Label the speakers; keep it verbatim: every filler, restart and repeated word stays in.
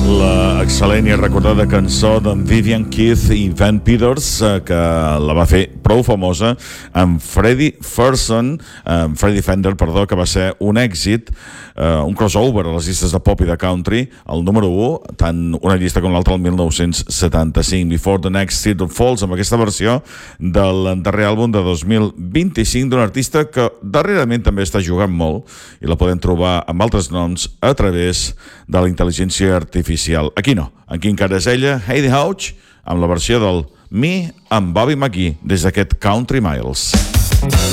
Speaker 1: La excel·lent i recordada cançó d'en Vivian Keith i Van Peters, eh, que la va fer prou famosa amb Freddie Ferguson, amb Freddie Fender, perdó, que va ser un èxit, eh, un crossover a les llistes de pop i de country, el número u, tant una llista com l'altra el mil nou-cents setanta-cinc, Before the Next Teardrop Falls, amb aquesta versió del darrer àlbum de dos mil vint-i-cinc d'un artista que darrerament també està jugant molt i la podem trobar amb altres noms a través de la intel·ligència artificial. Aquí no, aquí encara és ella, Heidi Hauch, amb la versió del Me amb Bobby McGee des d'aquest Country Miles.